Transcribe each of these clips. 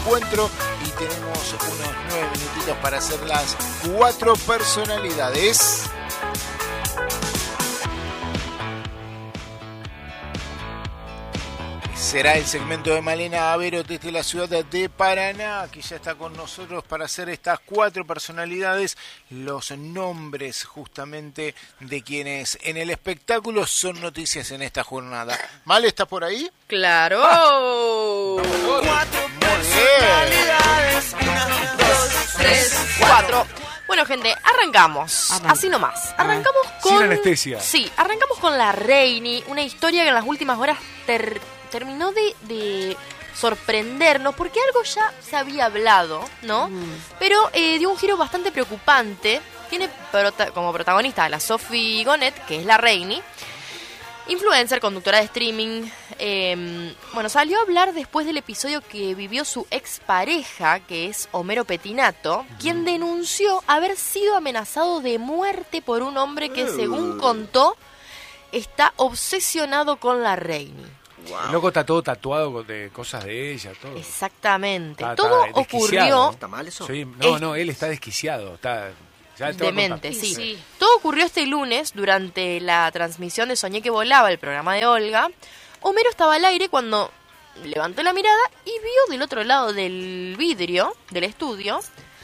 encuentro y tenemos unos 9 minutitos para hacer las 4 personalidades. Será el segmento de Malena Avero desde la ciudad de Paraná, que ya está con nosotros para hacer estas 4 personalidades, los nombres justamente de quienes en el espectáculo son noticias en esta jornada. ¿Male, estás por ahí? ¡Claro! 4 personalidades, 1, 2, 3, 4. Bueno, gente, arrancamos. Así nomás. Arrancamos con... Sin anestesia. Sí, arrancamos con la Reini, una historia que en las últimas horas terminó de sorprendernos, porque algo ya se había hablado, ¿no? Pero dio un giro bastante preocupante. Tiene como protagonista a la Sophie Gonet, que es la Reini, influencer, conductora de streaming. Bueno, salió a hablar después del episodio que vivió su expareja, que es Homero Pettinato, quien denunció haber sido amenazado de muerte por un hombre que, según contó, está obsesionado con la Reini. Wow. El loco está todo tatuado de cosas de ella, todo. Exactamente. Está todo ocurrió... ¿Está mal eso? Sí, no, él está desquiciado, está... Demente, sí. Todo ocurrió este lunes durante la transmisión de Soñé que volaba, el programa de Olga. Homero estaba al aire cuando levantó la mirada y vio del otro lado del vidrio del estudio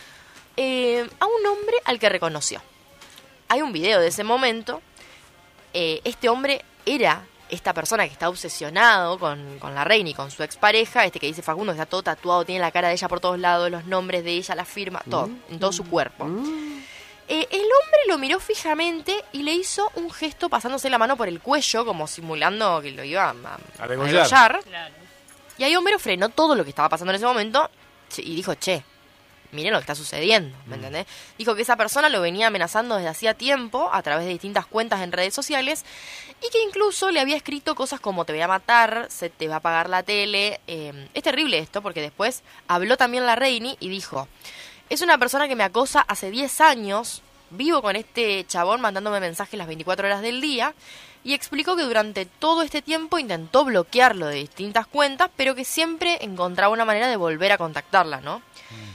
a un hombre al que reconoció. Hay un video de ese momento. Este hombre era esta persona que está obsesionado con la Reini, con su expareja, que dice Facundo, que está todo tatuado, tiene la cara de ella por todos lados, los nombres de ella, la firma, todo, en todo su cuerpo. El hombre lo miró fijamente y le hizo un gesto pasándose la mano por el cuello, como simulando que lo iba a degollar. Claro. Y ahí Homero frenó todo lo que estaba pasando en ese momento y dijo, che, miren lo que está sucediendo, ¿me entendés? Dijo que esa persona lo venía amenazando desde hacía tiempo a través de distintas cuentas en redes sociales y que incluso le había escrito cosas como te voy a matar, se te va a apagar la tele. Es terrible esto porque después habló también la Reini y dijo, es una persona que me acosa hace 10 años, vivo con este chabón mandándome mensajes las 24 horas del día, y explicó que durante todo este tiempo intentó bloquearlo de distintas cuentas, pero que siempre encontraba una manera de volver a contactarla, ¿no?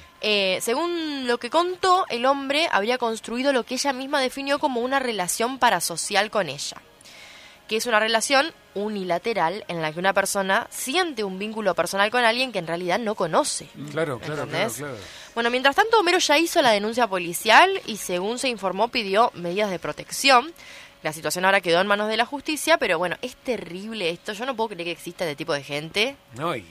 Según lo que contó, el hombre habría construido lo que ella misma definió como una relación parasocial con ella, que es una relación unilateral en la que una persona siente un vínculo personal con alguien que en realidad no conoce. Claro. Bueno, mientras tanto, Homero ya hizo la denuncia policial y, según se informó, pidió medidas de protección. La situación ahora quedó en manos de la justicia, pero bueno, es terrible esto. Yo no puedo creer que exista este tipo de gente. No, y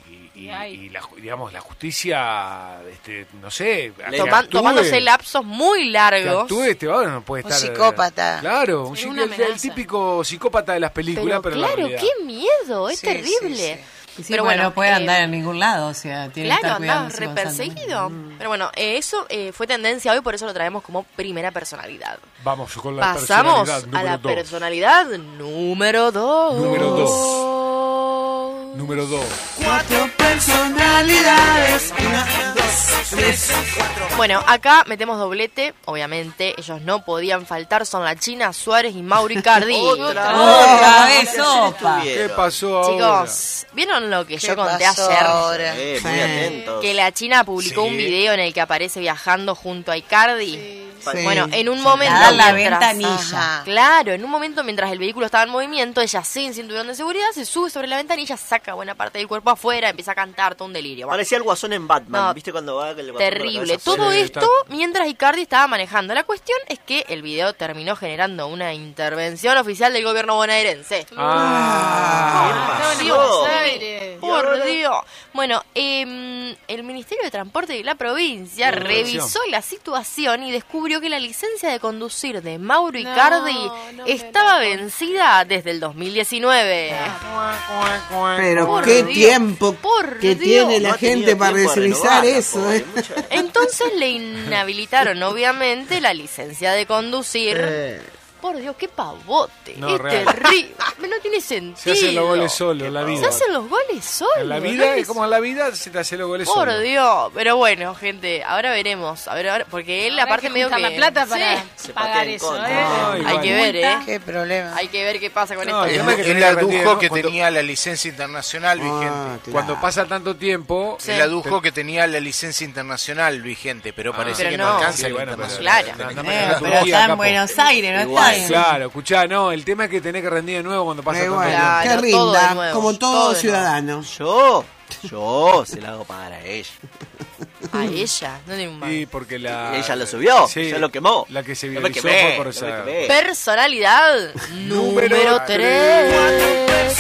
la justicia, no sé, tomándose lapsos muy largos. No puede estar. Un psicópata. Claro, el típico psicópata de las películas, pero claro, qué miedo, es terrible. Sí, pero bueno, no puede andar en ningún lado, o sea, tiene que estar andar reperseguido. Pero bueno, eso fue tendencia hoy, por eso lo traemos como primera personalidad. Vamos con la Pasamos personalidad número a la 2. Personalidad número 2. Número 2. 4 personalidades, 1, 2, 3, 4. Bueno, acá metemos doblete, obviamente, ellos no podían faltar, son la China Suárez y Mauro Icardi. Otra vez sopa. ¿Qué pasó ahora? Chicos, ¿vieron lo que yo conté ayer? Muy atentos. Que la China publicó un video en el que aparece viajando junto a Icardi. Sí. Bueno, en un momento la mientras, ventanilla. Claro, en un momento mientras el vehículo estaba en movimiento, ella sin cinturón de seguridad se sube sobre la ventanilla, saca buena parte del cuerpo afuera, empieza a cantar, todo un delirio. Bueno, Parecía el Guasón en Batman, no, ¿viste cuando va? Que le terrible. Todo esto mientras Icardi estaba manejando. La cuestión es que el video terminó generando una intervención oficial del gobierno bonaerense. Por Dios. Bueno, el Ministerio de Transporte de la provincia revisó la situación y descubrió que la licencia de conducir de Mauro Icardi estaba vencida desde el 2019. Pero Por qué Dios, tiempo por que Dios. tiene la No ha tenido gente para tiempo de revisar renovarla, eso. pobre, Entonces le inhabilitaron, obviamente, la licencia de conducir. Por Dios, qué pavote. No, es real. terrible. No tiene sentido. Se hacen los goles solo en la vida. Se hacen los goles solos. En la vida, como en la vida, se te hacen los goles Por solo. Dios. Pero bueno, gente, ahora veremos. A ver, porque él Habrá aparte que medio juntar que... la plata para Se pagar patea en eso, contra. No, Hay igual. que ver, Qué problema. Hay que ver qué pasa con No, esto. el tema es que Él tenía que rendir, adujo ¿no? que Cuando- tenía la licencia internacional vigente. Claro. Cuando pasa tanto tiempo... Sí. Él adujo que tenía la licencia internacional vigente, pero parece pero que no. no alcanza Sí, la bueno, internacional. Claro. no, Pero está en Buenos Aires, ¿no Igual. está? Claro, escuchá, no, el tema es que tenés que rendir de nuevo cuando pasa tanto Bueno, tiempo. Claro, que todo de rinda, nuevo, como todo todo de ciudadano. Yo se la hago pagar a ella. A ella, no tiene un mal. Y porque la... Y ella lo subió, Sí, ya lo quemó. La que se No me viralizó quemé, fue por no esa... me quemé. Personalidad número 3.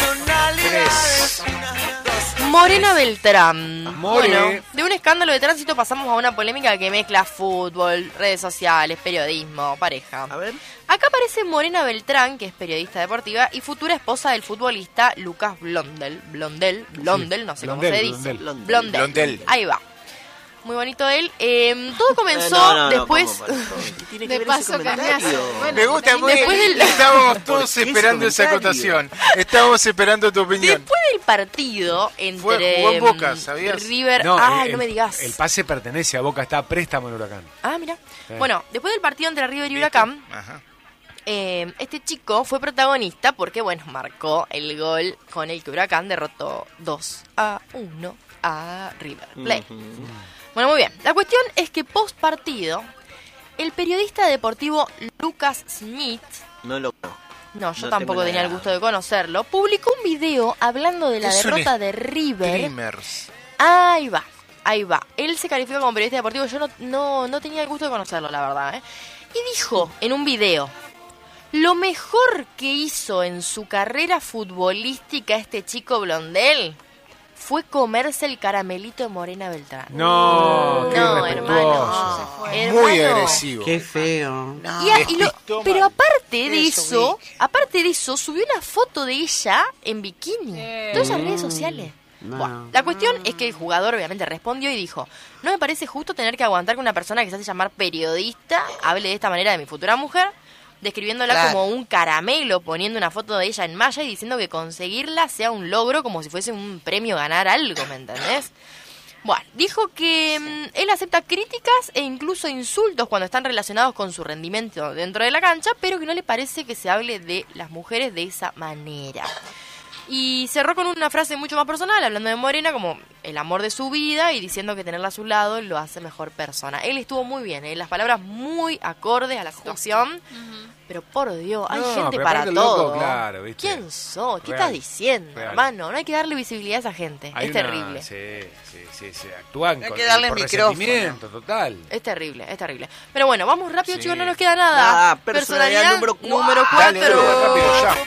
Morena Beltrán. More. Bueno, de un escándalo de tránsito pasamos a una polémica que mezcla fútbol, redes sociales, periodismo, pareja. A ver. Acá aparece Morena Beltrán, que es periodista deportiva y futura esposa del futbolista Lucas Blondel, no sé cómo se dice. Blondel. Blondel. Ahí va. Muy bonito él. Todo comenzó No, después... ¿cómo, Marco? ¿Qué tiene que De ver paso, ese comentario? Cañazo. Bueno, Me gusta muy Después del- Estábamos todos ¿Por qué ese esperando esa comentario? acotación. Estábamos esperando tu opinión. Después del partido entre Jugó en Boca, ¿sabías? River... No, no me digas. El pase pertenece a Boca, está a préstamo en Huracán. Ah, mira. Sí. Bueno, después del partido entre River y Huracán, Ajá. este chico fue protagonista porque, bueno, marcó el gol con el que Huracán derrotó 2-1 a River Plate. Bueno, muy bien. La cuestión es que post partido, el periodista deportivo Lucas Smith, No lo creo. no, yo No tampoco tengo tenía el nada. gusto de conocerlo, publicó un video hablando de la Es un derrota de River. Streamers. Ahí va, ahí va. Él se califica como periodista deportivo, yo no tenía el gusto de conocerlo, la verdad, ¿eh? Y dijo en un video, lo mejor que hizo en su carrera futbolística este chico Blondel fue comerse el caramelito de Morena Beltrán. No, qué No, irrespetuoso. hermano. Muy Hermano. agresivo. Qué feo. Despistó Pero mal. aparte de eso, subió una foto de ella en bikini. Todas esas redes sociales. No. Bueno, la cuestión es que el jugador obviamente respondió y dijo, no me parece justo tener que aguantar que una persona que se hace llamar periodista hable de esta manera de mi futura mujer, describiéndola Claro. como un caramelo, poniendo una foto de ella en malla y diciendo que conseguirla sea un logro como si fuese un premio ganar algo, ¿me entendés? Bueno, dijo que él acepta críticas e incluso insultos cuando están relacionados con su rendimiento dentro de la cancha, pero que no le parece que se hable de las mujeres de esa manera. Y cerró con una frase mucho más personal, hablando de Morena como el amor de su vida y diciendo que tenerla a su lado lo hace mejor persona. Él estuvo muy bien, las palabras muy acordes a la situación, pero por Dios, hay No, gente pero para aparte el loco, todo. claro, ¿viste? ¿Quién sos? ¿Qué Real, estás diciendo, real. hermano? No hay que darle visibilidad a esa gente, Hay es una- terrible. Sí, actúan Hay con que darle por micrófono. resentimiento total. Es terrible, es terrible. Pero bueno, vamos rápido, Sí. chicos, no nos queda nada. Ah, personalidad número número Dale, dale, 4. rápido, ya.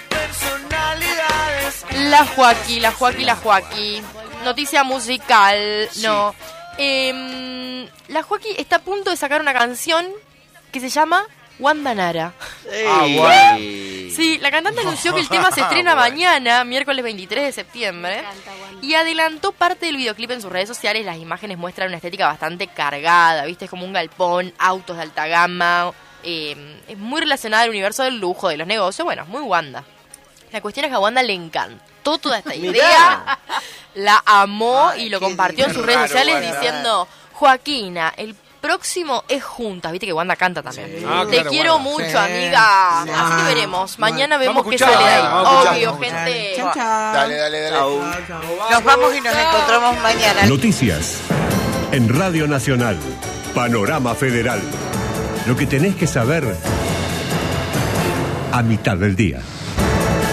La Joaquí. Noticia musical. No. La Joaquí está a punto de sacar una canción que se llama Wanda Nara. bueno. Sí, la cantante anunció que el tema se estrena mañana, miércoles 23 de septiembre. Y adelantó parte del videoclip en sus redes sociales. Las imágenes muestran una estética bastante cargada, ¿viste? Es como un galpón, autos de alta gama. Es muy relacionada al universo del lujo, de los negocios. Bueno, es muy Wanda. La cuestión es que a Wanda le encantó toda esta idea. La amó y lo qué compartió en sus raro, redes sociales Wanda. diciendo, Joaquina, el próximo es juntas. Viste que Wanda canta también. Sí. Ah, Te claro, quiero Wanda. mucho, Sí, amiga. sí. Así que veremos. Mañana vemos Vamos a qué escuchar, sale de ahí. vamos a escuchar, Obvio, vamos a gente. Chau, chau. Dale. Chau. Nos vamos y nos encontramos mañana. Noticias en Radio Nacional. Panorama Federal. Lo que tenés que saber a mitad del día.